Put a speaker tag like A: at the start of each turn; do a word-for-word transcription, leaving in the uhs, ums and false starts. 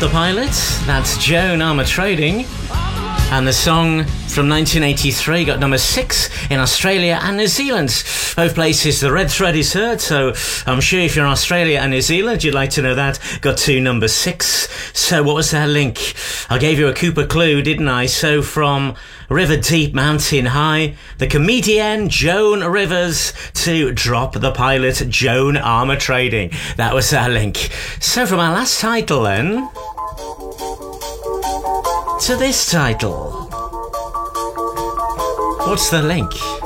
A: the Pilot. That's Joan Armour Trading. And the song from nineteen eighty-three got number six in Australia and New Zealand. Both places the red thread is heard, so I'm sure if you're in Australia and New Zealand, you'd like to know that. Got to number six. So what was that link? I gave you a Cooper clue, didn't I? So from River Deep, Mountain High, the comedian Joan Rivers to Drop the Pilot, Joan Armour Trading. That was our link. So from our last title then, to this title. What's the link?